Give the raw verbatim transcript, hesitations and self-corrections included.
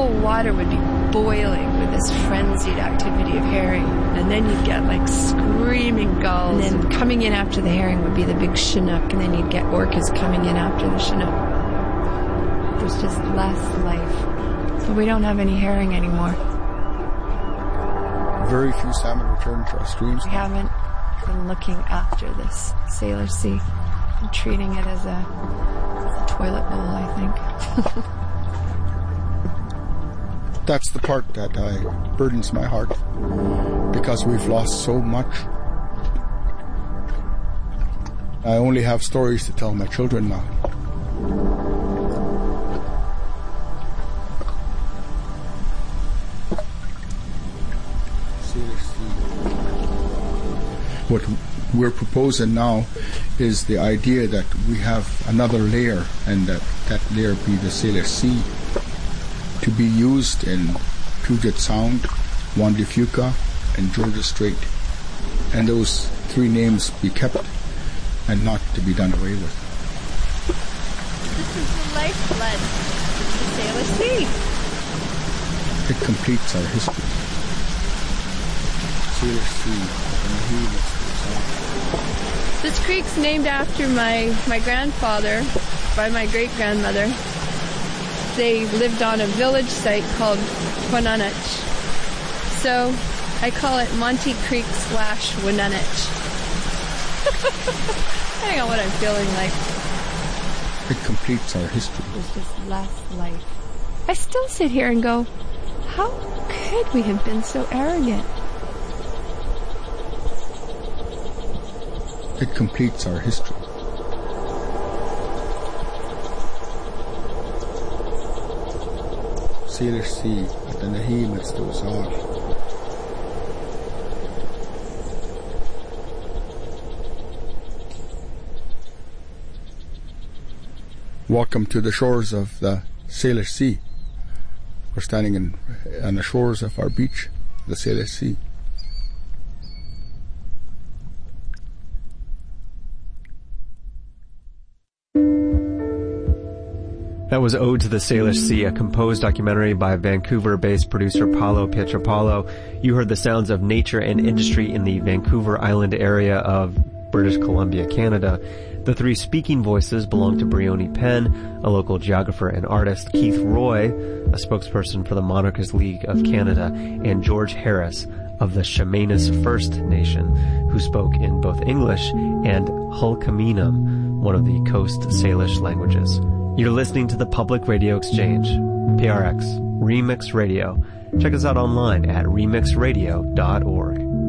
whole water would be boiling with this frenzied activity of herring. And then you'd get like screaming gulls. And then coming in after the herring would be the big Chinook. And then you'd get orcas coming in after the Chinook. There's just less life. But we don't have any herring anymore. Very few salmon return to our streams. We haven't been looking after this Sailor Sea and treating it as a, as a toilet bowl, I think. That's the part that uh, burdens my heart, because we've lost so much. I only have stories to tell my children now. What we're proposing now is the idea that we have another layer, and that that layer be the Sailor Sea, to be used in Puget Sound, Juan de Fuca, and Georgia Strait. And those three names be kept and not to be done away with. This is the lifeblood of the Sailor Sea. It completes our history. Sailor Sea. This creek's named after my, my grandfather by my great-grandmother. They lived on a village site called Wanunich. So I call it Monty Creek slash Wanunich. I don't know what I'm feeling like. It completes our history. There's just less life. I still sit here and go, how could we have been so arrogant? It completes our history. Sailor Sea at the Nahim at Stozar. Welcome to the shores of the Sailor Sea. We're standing in, on the shores of our beach, the Sailor Sea. That was Ode to the Sailor Sea, a composed documentary by Vancouver-based producer Paolo Pietropalo. You heard the sounds of nature and industry in the Vancouver Island area of British Columbia, Canada. The three speaking voices belong to Briony Penn, a local geographer and artist, Keith Roy, a spokesperson for the Monarchist League of Canada, and George Harris of the Chemainus First Nation, who spoke in both English and Hulkaminam, one of the Coast Salish languages. You're listening to the Public Radio Exchange, P R X, Remix Radio. Check us out online at remix radio dot org.